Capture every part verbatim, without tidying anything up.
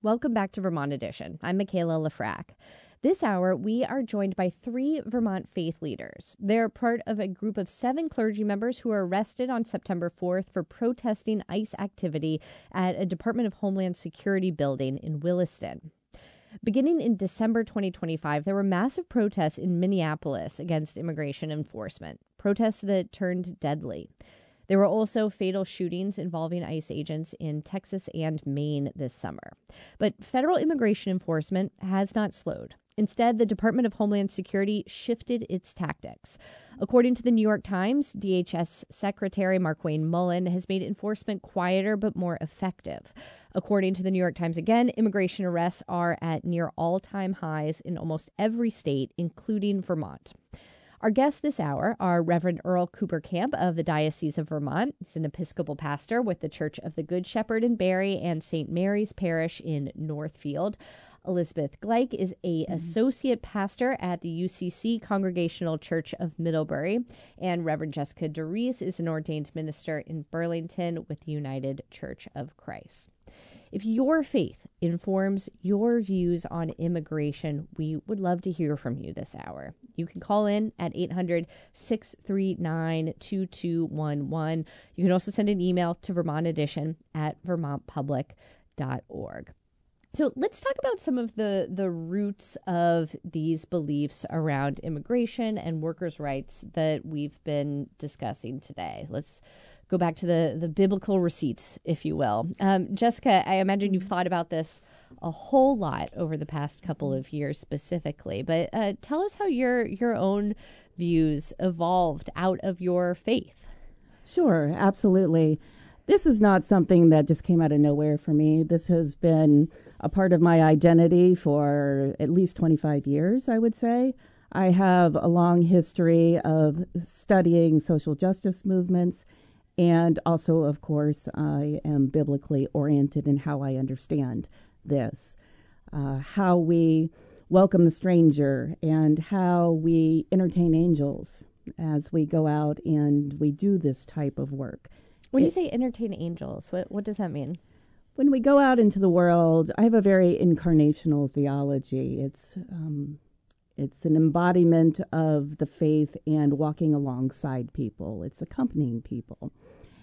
Welcome back to Vermont Edition. I'm Michaela Lafrac. This hour, we are joined by three Vermont faith leaders. They're part of a group of seven clergy members who were arrested on September fourth for protesting ICE activity at a Department of Homeland Security building in Williston. Beginning in December twenty twenty-five, there were massive protests in Minneapolis against immigration enforcement, protests that turned deadly. There were also fatal shootings involving ICE agents in Texas and Maine this summer. But federal immigration enforcement has not slowed. Instead, the Department of Homeland Security shifted its tactics. According to the New York Times, D H S Secretary Markwayne Mullin has made enforcement quieter but more effective. According to the New York Times again, immigration arrests are at near all-time highs in almost every state, including Vermont. Our guests this hour are Reverend Earl Cooper Camp of the Diocese of Vermont. He's an Episcopal pastor with the Church of the Good Shepherd in Barre and Saint Mary's Parish in Northfield. Elizabeth Gleich is a mm-hmm. associate pastor at the U C C Congregational Church of Middlebury. And Reverend Jessica DeReese is an ordained minister in Burlington with the United Church of Christ. If your faith informs your views on immigration, we would love to hear from you this hour. You can call in at eight hundred, six three nine, two two one one. You can also send an email to Vermont Edition at vermont public dot org. So let's talk about some of the, the roots of these beliefs around immigration and workers' rights that we've been discussing today. Let's go back to the, the biblical receipts, if you will. Um, Jessica, I imagine you've thought about this a whole lot over the past couple of years specifically, but uh, tell us how your your own views evolved out of your faith. Sure, absolutely. This is not something that just came out of nowhere for me. This has been a part of my identity for at least twenty-five years, I would say. I have a long history of studying social justice movements, and also, of course, I am biblically oriented in how I understand this, uh, how we welcome the stranger and how we entertain angels as we go out and we do this type of work. When it, you say entertain angels, what, what does that mean? When we go out into the world, I have a very incarnational theology. It's um, it's an embodiment of the faith and walking alongside people. It's accompanying people.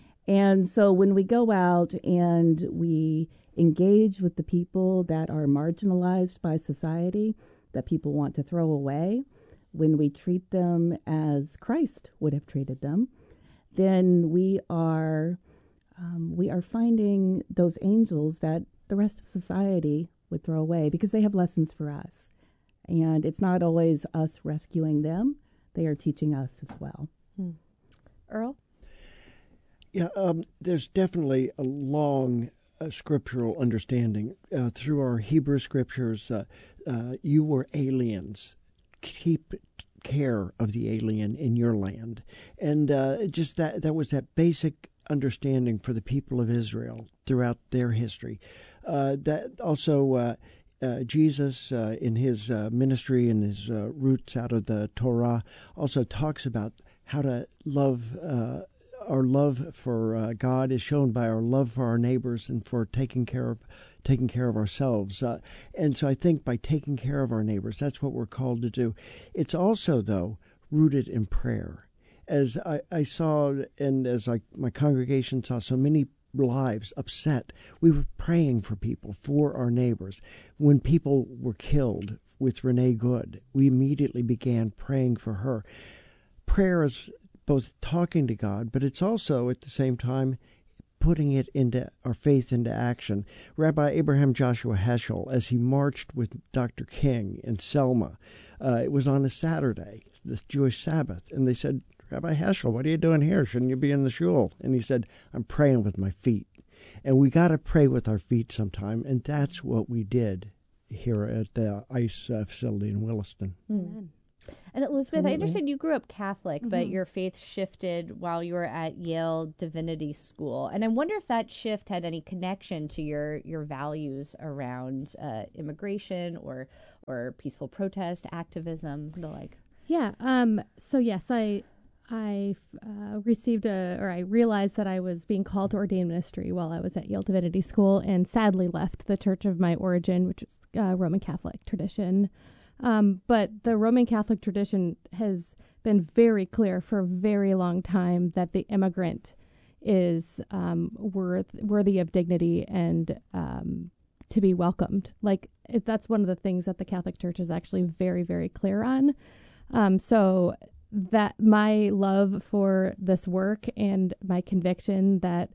And so when we go out and we engage with the people that are marginalized by society, that people want to throw away, when we treat them as Christ would have treated them, then we are um, we are finding those angels that the rest of society would throw away because they have lessons for us. And it's not always us rescuing them. They are teaching us as well. Hmm. Earl? Yeah, um, there's definitely a long uh, scriptural understanding. Uh, through our Hebrew scriptures, uh, uh, you were aliens. Keep care of the alien in your land. And uh, just that, that was that basic understanding for the people of Israel throughout their history. Uh, that also, uh, uh, Jesus, uh, in his uh, ministry and his uh, roots out of the Torah, also talks about how to love uh Our love for uh, God is shown by our love for our neighbors and for taking care of taking care of ourselves. Uh, and so I think by taking care of our neighbors, that's what we're called to do. It's also, though, rooted in prayer. As I, I saw, and as I, my congregation saw so many lives upset, we were praying for people, for our neighbors. When people were killed with Renee Good, we immediately began praying for her. Prayer is both talking to God, but it's also at the same time putting it into our faith into action. Rabbi Abraham Joshua Heschel, as he marched with Doctor King in Selma, uh, it was on a Saturday, the Jewish Sabbath, and they said, Rabbi Heschel, what are you doing here? Shouldn't you be in the shul? And he said, I'm praying with my feet. And we got to pray with our feet sometime, and that's what we did here at the ICE uh, facility in Williston. Mm. And Elizabeth, Absolutely. I understand you grew up Catholic, Mm-hmm. but your faith shifted while you were at Yale Divinity School. And I wonder if that shift had any connection to your, your values around uh, immigration or or peaceful protest, activism, the like. Yeah. Um. So yes, I I uh, received a, or I realized that I was being called to ordain ministry while I was at Yale Divinity School, and sadly left the church of my origin, which is uh, Roman Catholic tradition. Um, but the Roman Catholic tradition has been very clear for a very long time that the immigrant is um, worth, worthy of dignity and um, to be welcomed. Like, it, that's one of the things that the Catholic Church is actually very, very clear on. Um, so that my love for this work and my conviction that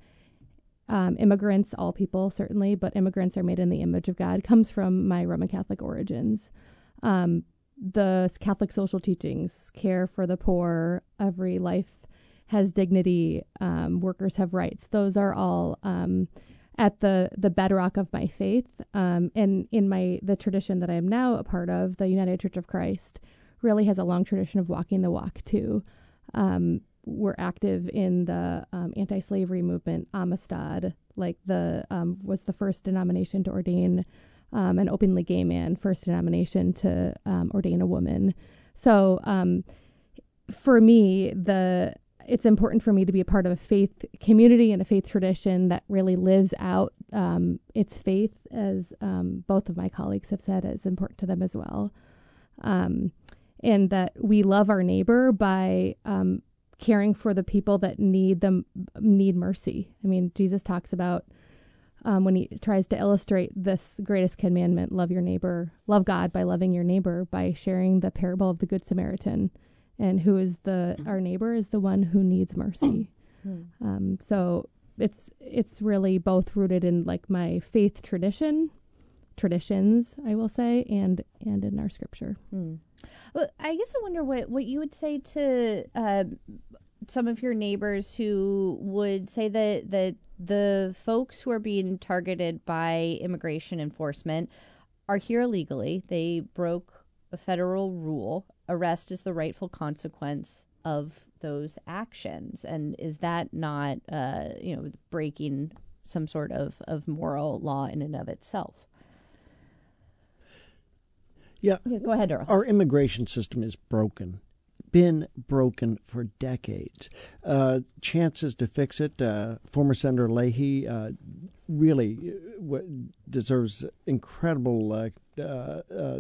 um, immigrants, all people certainly, but immigrants are made in the image of God, comes from my Roman Catholic origins. Um, the Catholic social teachings, care for the poor, every life has dignity, um, workers have rights. Those are all um, at the, the bedrock of my faith. Um, and in my the tradition that I am now a part of, the United Church of Christ, really has a long tradition of walking the walk too. Um, we're active in the um, anti-slavery movement. Amistad, like the um, was the first denomination to ordain um, an openly gay man, first denomination to um, ordain a woman. So um, for me, the it's important for me to be a part of a faith community and a faith tradition that really lives out um, its faith, as um, both of my colleagues have said, is important to them as well. Um, and that we love our neighbor by um, caring for the people that need them need mercy. I mean, Jesus talks about um, when he tries to illustrate this greatest commandment, love your neighbor, love God by loving your neighbor, by sharing the parable of the Good Samaritan, and who is the our neighbor is the one who needs mercy. um, so it's it's really both rooted in like my faith tradition. traditions, I will say, and and in our scripture. Hmm. Well, I guess I wonder what, what you would say to uh, some of your neighbors who would say that, that the folks who are being targeted by immigration enforcement are here illegally. They broke a federal rule. Arrest is the rightful consequence of those actions. And is that not, uh, you know, breaking some sort of, of moral law in and of itself? Yeah. yeah. Go ahead, Earl. Our immigration system is broken, been broken for decades. Uh, chances to fix it, uh, former Senator Leahy uh, really w- deserves incredible uh, uh, uh,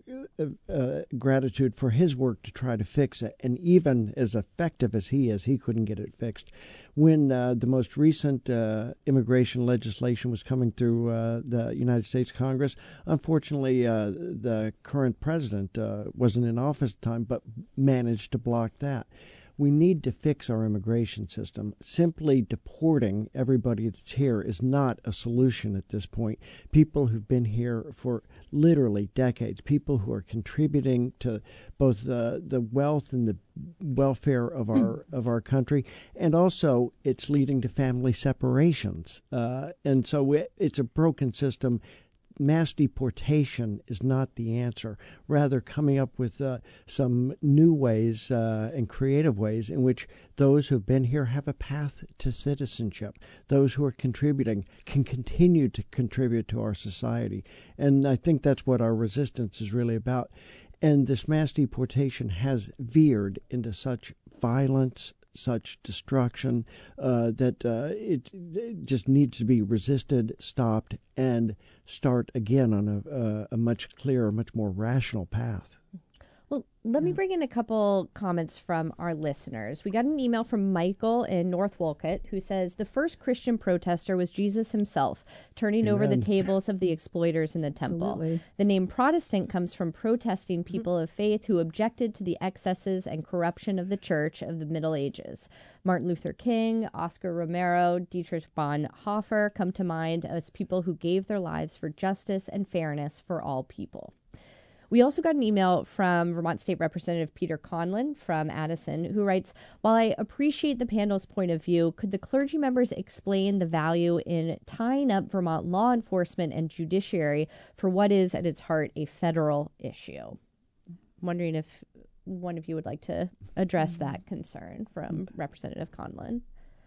uh, gratitude for his work to try to fix it. And even as effective as he is, he couldn't get it fixed. When uh, the most recent uh, immigration legislation was coming through uh, the United States Congress, unfortunately, uh, the current president uh, wasn't in office at the time, but managed to block that. We need to fix our immigration system. Simply deporting everybody that's here is not a solution at this point. People who've been here for literally decades, people who are contributing to both the, the wealth and the welfare of our of our country, and also it's leading to family separations. Uh, and so it, it's a broken system. Mass deportation is not the answer. Rather, coming up with uh, some new ways uh, and creative ways in which those who have been here have a path to citizenship. Those who are contributing can continue to contribute to our society. And I think that's what our resistance is really about. And this mass deportation has veered into such violence, such destruction, uh, that uh, it, it just needs to be resisted, stopped, and start again on a, uh, a much clearer, much more rational path. Well, let me bring in a couple comments from our listeners. We got an email from Michael in North Wolcott who says, the first Christian protester was Jesus himself, turning Amen. over the tables of the exploiters in the temple. Absolutely. The name Protestant comes from protesting people of faith who objected to the excesses and corruption of the church of the Middle Ages. Martin Luther King, Oscar Romero, Dietrich Bonhoeffer come to mind as people who gave their lives for justice and fairness for all people. We also got an email from Vermont State Representative Peter Conlon from Addison, who writes, while I appreciate the panel's point of view, could the clergy members explain the value in tying up Vermont law enforcement and judiciary for what is at its heart a federal issue? I'm wondering if one of you would like to address that concern from Representative Conlon.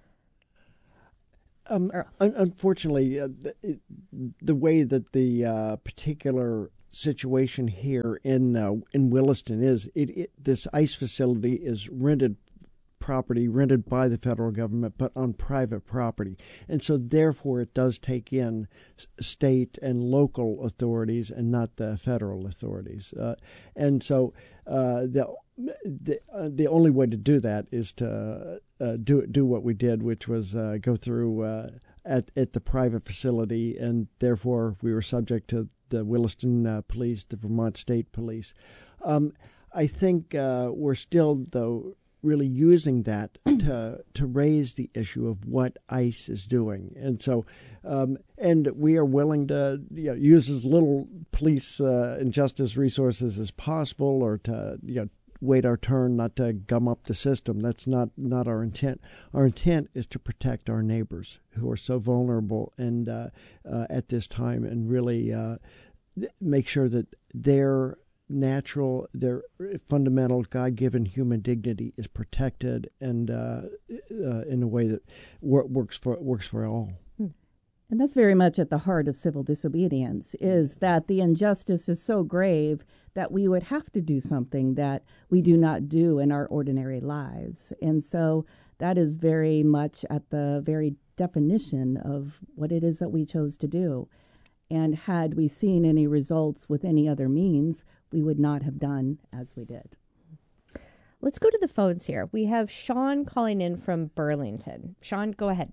Um, un- unfortunately, uh, the, the way that the uh, particular situation here in uh, in Williston is, it, it this ICE facility is rented property rented by the federal government, but on private property. And so therefore it does take in state and local authorities and not the federal authorities. Uh, and so uh, the the, uh, the only way to do that is to uh, do do what we did, which was uh, go through uh, at, at the private facility, and therefore we were subject to the Williston uh, Police, the Vermont State Police. Um, I think uh, we're still, though, really using that to to raise the issue of what ICE is doing, and so um, and we are willing to you know, use as little police uh, and justice resources as possible, or to you know wait our turn, not to gum up the system. That's not not our intent. Our intent is to protect our neighbors who are so vulnerable and uh, uh, at this time, and really uh, make sure that their natural, their fundamental God-given human dignity is protected, and uh, uh, in a way that wor- works for works for all. And that's very much at the heart of civil disobedience, is that the injustice is so grave that we would have to do something that we do not do in our ordinary lives. And so that is very much at the very definition of what it is that we chose to do. And had we seen any results with any other means, we would not have done as we did. Let's go to the phones here. We have Sean calling in from Burlington. Sean, go ahead.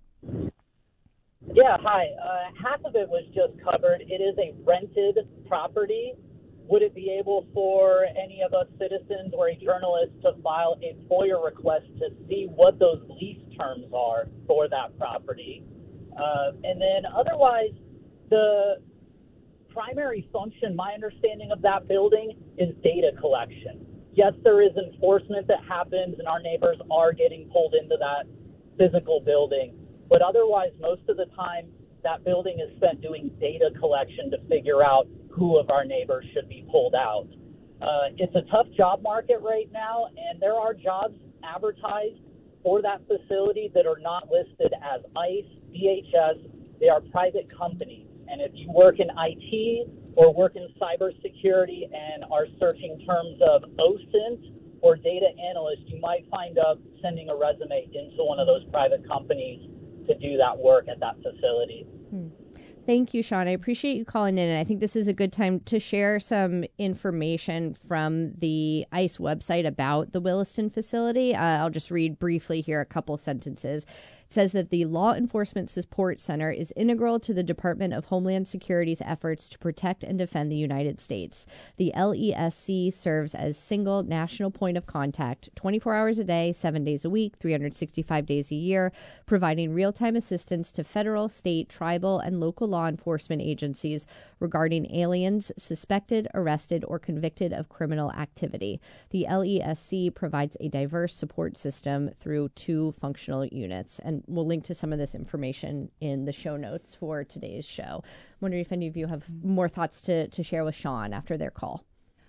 Yeah, hi. Uh, half of it was just covered. It is a rented property. Would it be able for any of us citizens or a journalist to file a FOIA request to see what those lease terms are for that property? Uh, and then otherwise, the primary function, my understanding of that building, is data collection. Yes, there is enforcement that happens, and our neighbors are getting pulled into that physical building. But otherwise, most of the time, that building is spent doing data collection to figure out who of our neighbors should be pulled out. Uh, it's a tough job market right now, and there are jobs advertised for that facility that are not listed as ICE, D H S. They are private companies. And if you work in I T or work in cybersecurity and are searching terms of O S I N T or data analyst, you might find up sending a resume into one of those private companies to do that work at that facility. Hmm. Thank you, Sean. I appreciate you calling in, and I think this is a good time to share some information from the ICE website about the Williston facility. Uh, I'll just read briefly here a couple sentences. It says that the Law Enforcement Support Center is integral to the Department of Homeland Security's efforts to protect and defend the United States. The L E S C serves as single national point of contact twenty-four hours a day, seven days a week, three hundred sixty-five days a year, providing real-time assistance to federal, state, tribal, and local law enforcement agencies regarding aliens suspected, arrested, or convicted of criminal activity. The L E S C provides a diverse support system through two functional units, and we'll link to some of this information in the show notes for today's show. I'm wondering if any of you have more thoughts to, to share with Sean after their call.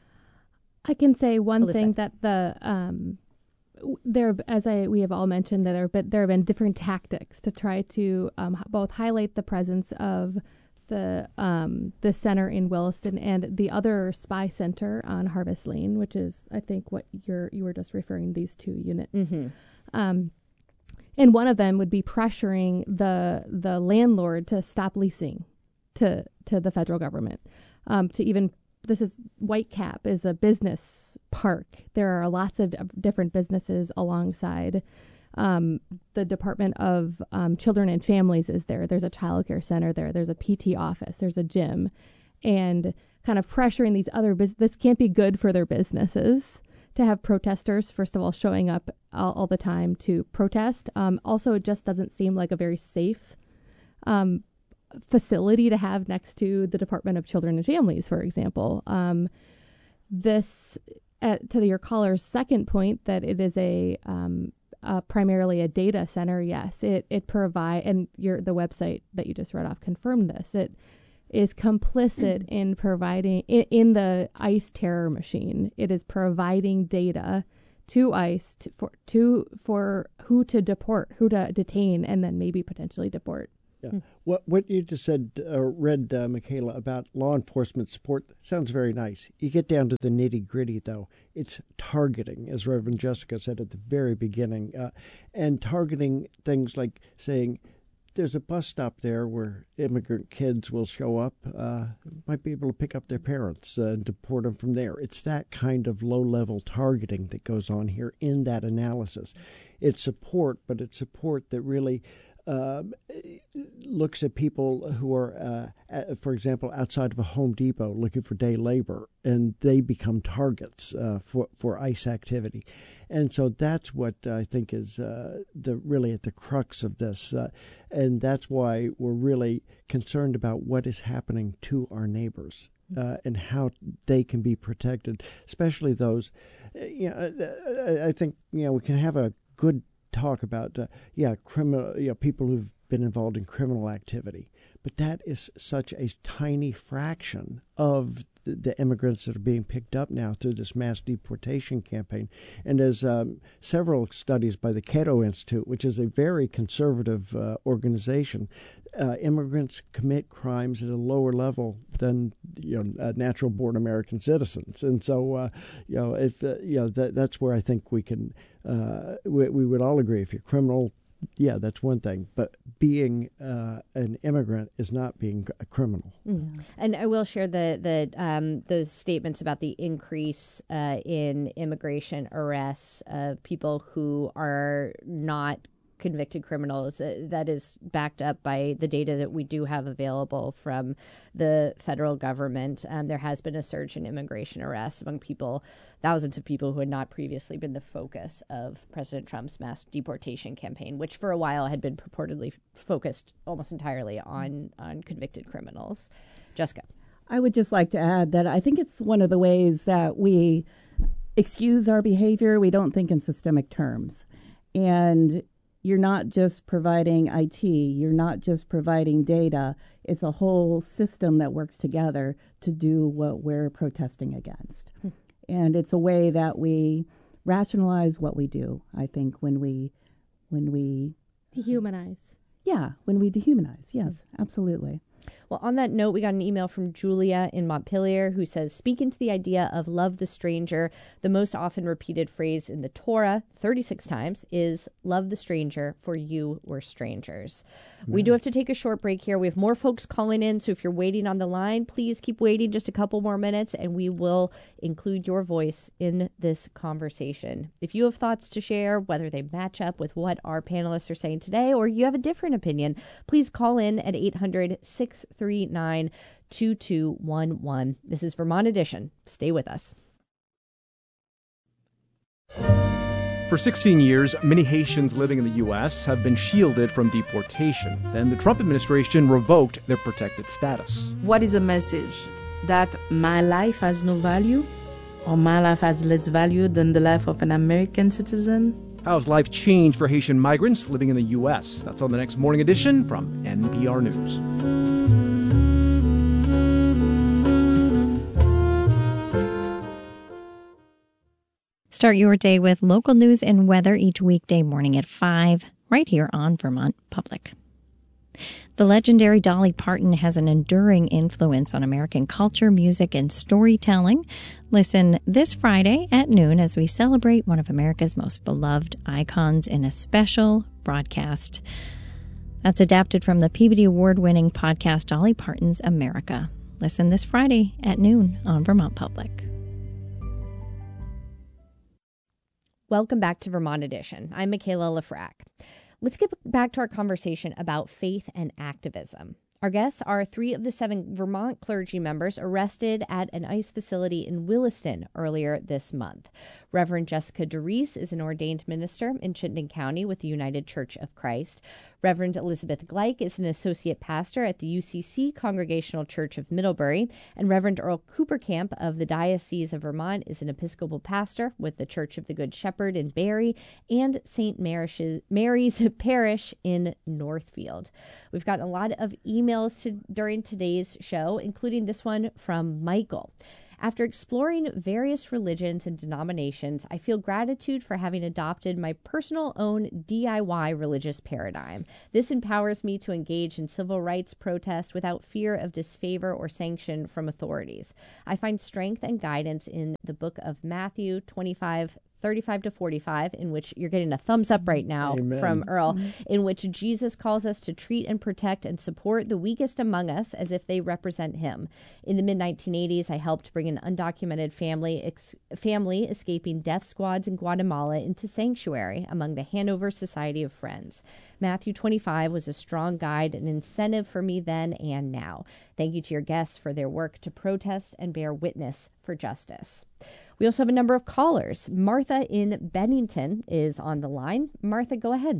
I can say one Elizabeth. thing that the um, there, as I we have all mentioned, that there, but there have been different tactics to try to um, both highlight the presence of the um, the center in Williston and the other spy center on Harvest Lane, which is, I think, what you're you were just referring these two units. Mm-hmm. Um, and one of them would be pressuring the the landlord to stop leasing to to the federal government. Um, to even this is Whitecap is a business park. There are lots of different businesses alongside. Um, the Department of um, Children and Families is there. There's a child care center there. There's a P T office. There's a gym, and kind of pressuring these other business. This can't be good for their businesses to have protesters, first of all, showing up all, all the time to protest. Um, also, it just doesn't seem like a very safe um, facility to have next to the Department of Children and Families, for example. Um, this, uh, to your caller's second point, that it is a um, uh, primarily a data center. Yes, it it provide, and your the website that you just read off confirmed this. It is complicit in providing in, in the ICE terror machine. It is providing data to ICE to, for to for who to deport, who to detain, and then maybe potentially deport. Yeah. Mm. What what you just said, uh, read, uh, Michaela, about law enforcement support sounds very nice. You get down to the nitty gritty, though. It's targeting, as Reverend Jessica said at the very beginning, uh, and targeting things like saying, there's a bus stop there where immigrant kids will show up, uh, might be able to pick up their parents uh, and deport them from there. It's that kind of low-level targeting that goes on here in that analysis. It's support, but it's support that really uh, looks at people who are, uh, at, for example, outside of a Home Depot looking for day labor, and they become targets uh, for, for ICE activity. And so that's what I think is uh, the really at the crux of this. Uh, and that's why we're really concerned about what is happening to our neighbors uh, and how they can be protected, especially those. Uh, you know, I think you know we can have a good talk about uh, yeah criminal you know, people who've been involved in criminal activity, but that is such a tiny fraction of the, the immigrants that are being picked up now through this mass deportation campaign. And as um, several studies by the Cato Institute, which is a very conservative uh, organization, uh, immigrants commit crimes at a lower level than you know uh, natural-born American citizens. And so uh, you know if uh, you know that that's where I think we can uh, we, we would all agree if you're criminal. Yeah, that's one thing. But being uh, an immigrant is not being a criminal. Mm. And I will share the, the um, those statements about the increase uh, in immigration arrests of people who are not convicted criminals. Uh, that is backed up by the data that we do have available from the federal government. Um, there has been a surge in immigration arrests among people, thousands of people who had not previously been the focus of President Trump's mass deportation campaign, which for a while had been purportedly focused almost entirely on, on convicted criminals. Jessica. I would just like to add that I think it's one of the ways that we excuse our behavior. We don't think in systemic terms. And you're not just providing I T, you're not just providing data. It's a whole system that works together to do what we're protesting against. Hmm. And it's a way that we rationalize what we do, I think, when we when we dehumanize. Yeah, when we dehumanize. Yes, hmm. absolutely. Well, on that note, we got an email from Julia in Montpelier who says, speaking to the idea of love the stranger, the most often repeated phrase in the Torah, thirty-six times, is love the stranger, for you were strangers. Mm-hmm. We do have to take a short break here. We have more folks calling in, so if you're waiting on the line, please keep waiting just a couple more minutes, and we will include your voice in this conversation. If you have thoughts to share, whether they match up with what our panelists are saying today, or you have a different opinion, please call in at eight hundred, six three nine, two two one one. This is Vermont Edition. Stay with us. For sixteen years, many Haitians living in the U S have been shielded from deportation. Then the Trump administration revoked their protected status. What is a message? That my life has no value? Or my life has less value than the life of an American citizen? How has life changed for Haitian migrants living in the U S? That's on the next Morning Edition from N P R News. Start your day with local news and weather each weekday morning at five, right here on Vermont Public. The legendary Dolly Parton has an enduring influence on American culture, music, and storytelling. Listen this Friday at noon as we celebrate one of America's most beloved icons in a special broadcast. That's adapted from the Peabody Award-winning podcast Dolly Parton's America. Listen this Friday at noon on Vermont Public. Welcome back to Vermont Edition. I'm Michaela Lafrac. Let's get back to our conversation about faith and activism. Our guests are three of the seven Vermont clergy members arrested at an ICE facility in Williston earlier this month. Reverend Jessica DeReese is an ordained minister in Chittenden County with the United Church of Christ. Reverend Elizabeth Gleich is an associate pastor at the U C C Congregational Church of Middlebury, and Reverend Earl Coopercamp of the Diocese of Vermont is an Episcopal pastor with the Church of the Good Shepherd in Barre and Saint Mary's, Mary's Parish in Northfield. We've got a lot of emails to, during today's show, including this one from Michael. After exploring various religions and denominations, I feel gratitude for having adopted my personal own D I Y religious paradigm. This empowers me to engage in civil rights protests without fear of disfavor or sanction from authorities. I find strength and guidance in the book of Matthew twenty-five, thirty-five to forty-five, in which you're getting a thumbs up right now Amen. from Earl, Mm-hmm. in which Jesus calls us to treat and protect and support the weakest among us as if they represent him. In the mid nineteen eighties, I helped bring an undocumented family ex- family escaping death squads in Guatemala into sanctuary among the Hanover Society of Friends. Matthew twenty-five was a strong guide and incentive for me then and now. Thank you to your guests for their work to protest and bear witness for justice. We also have a number of callers. Martha in Bennington is on the line. Martha, go ahead.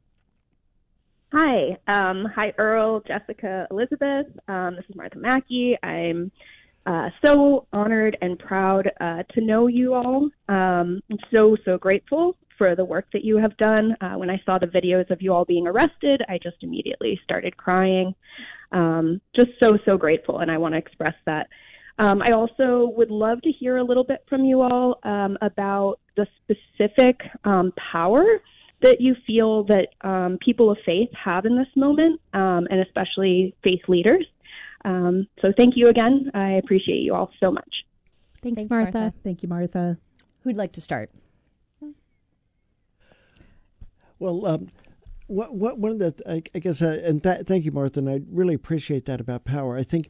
Hi. Um, hi, Earl, Jessica, Elizabeth. Um, this is Martha Mackey. I'm uh, so honored and proud uh, to know you all. Um, I'm so, so grateful for the work that you have done. Uh, when I saw the videos of you all being arrested, I just immediately started crying. Um, just so, so grateful, and I want to express that. Um, I also would love to hear a little bit from you all um, about the specific um, power that you feel that um, people of faith have in this moment, um, and especially faith leaders. Um, so thank you again. I appreciate you all so much. Thanks, Thanks, Martha. Martha. Thank you, Martha. Who'd like to start? Well, um, what, what, one of the, I, I guess, uh, and th- thank you, Martha, and I really appreciate that about power. I think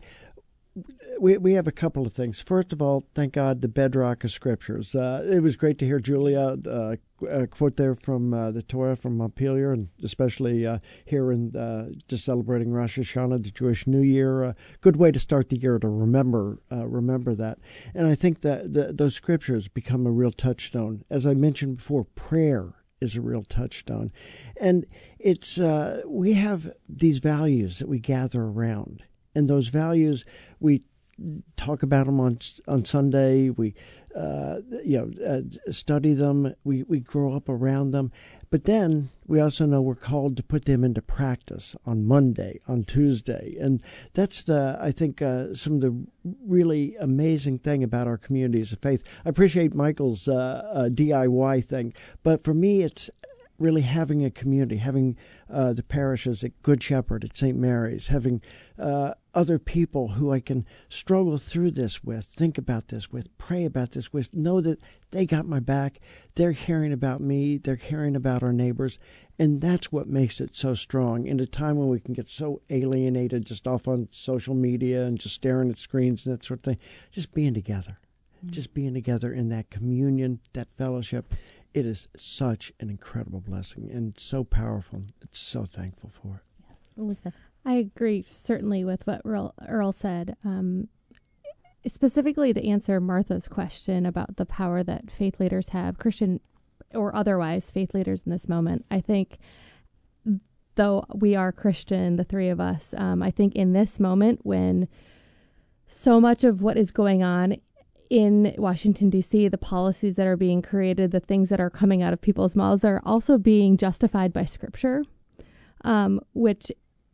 we we have a couple of things. First of all, thank God, the bedrock of scriptures. Uh, it was great to hear Julia uh, a quote there from uh, the Torah from Montpelier, and especially uh, here in uh, just celebrating Rosh Hashanah, the Jewish New Year. A uh, good way to start the year to remember uh, remember that. And I think that the, those scriptures become a real touchstone. As I mentioned before, prayer is a real touchstone. And it's uh, we have these values that we gather around. And those values, we talk about them on on Sunday. We, uh, you know, uh, study them. We, we grow up around them. But then we also know we're called to put them into practice on Monday, on Tuesday. And that's, the I think, uh, some of the really amazing thing about our communities of faith. I appreciate Michael's uh, uh, D I Y thing. But for me, it's really having a community, having uh, the parishes at Good Shepherd, at Saint Mary's, having uh, other people who I can struggle through this with, think about this with, pray about this with, know that they got my back, they're caring about me, they're caring about our neighbors, and that's what makes it so strong. In a time when we can get so alienated just off on social media and just staring at screens and that sort of thing, just being together, mm-hmm. just being together in that communion, that fellowship, it is such an incredible blessing and so powerful. It's so thankful for it. Yes, Elizabeth. I agree certainly with what Earl, Earl said. Um, specifically to answer Martha's question about the power that faith leaders have, Christian or otherwise faith leaders in this moment, I think, though we are Christian, the three of us, um, I think in this moment when so much of what is going on in Washington, D C, the policies that are being created, the things that are coming out of people's mouths are also being justified by Scripture, um, which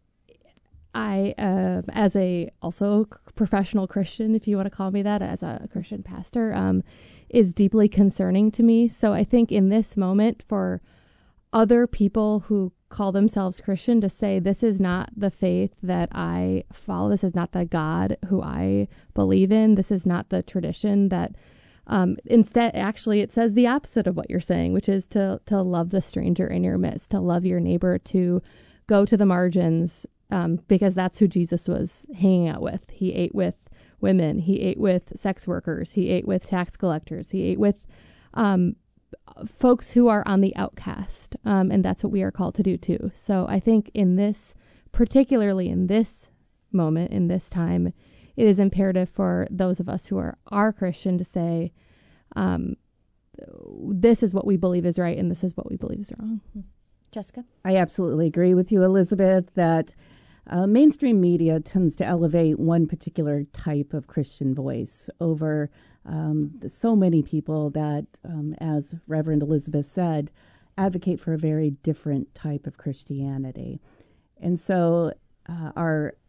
I, uh, as a also professional Christian, if you want to call me that, as a Christian pastor, um, is deeply concerning to me. So I think in this moment for other people who call themselves Christian to say, this is not the faith that I follow, this is not the God who I believe in, this is not the tradition that, um, instead, actually, it says the opposite of what you're saying, which is to, to love the stranger in your midst, to love your neighbor, to go to the margins, um, because that's who Jesus was hanging out with. He ate with women, he ate with sex workers, he ate with tax collectors, he ate with um, folks who are on the outcast, um, and that's what we are called to do too. So I think in this, particularly in this moment, in this time, it is imperative for those of us who are, are Christian to say, um, this is what we believe is right and this is what we believe is wrong. Jessica? I absolutely agree with you, Elizabeth, that uh, mainstream media tends to elevate one particular type of Christian voice over um, the, so many people that, um, as Reverend Elizabeth said, advocate for a very different type of Christianity. And so uh, our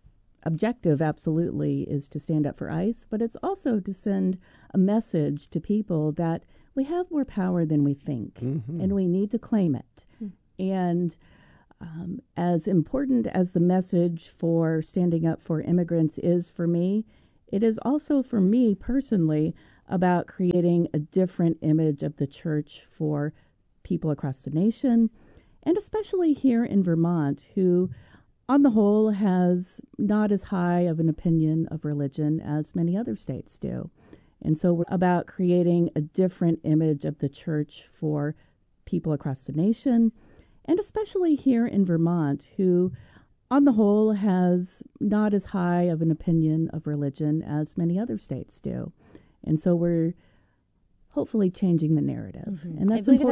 objective absolutely is to stand up for ICE, but it's also to send a message to people that we have more power than we think, mm-hmm. and we need to claim it. Mm-hmm. And um, as important as the message for standing up for immigrants is for me, it is also for me personally about creating a different image of the church for people across the nation, and especially here in Vermont, who on the whole has not as high of an opinion of religion as many other states do. And so we're about creating a different image of the church for people across the nation, and especially here in Vermont, who on the whole has not as high of an opinion of religion as many other states do. And so we're hopefully changing the narrative. Mm-hmm. And that's important.